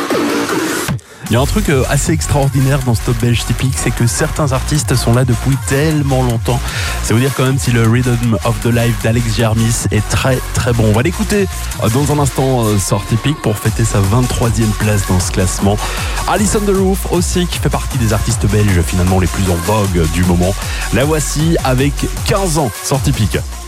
Il y a un truc assez extraordinaire dans ce top belge typique, c'est que certains artistes sont là depuis tellement longtemps. Ça veut dire quand même si le Rhythm of the Life d'Alex Jarmis est très très bon. On va l'écouter dans un instant sur Typique pour fêter sa 23e place dans ce classement. Alison Deloof aussi qui fait partie des artistes belges finalement les plus en vogue du moment. La voici avec 15 ans sur Typique.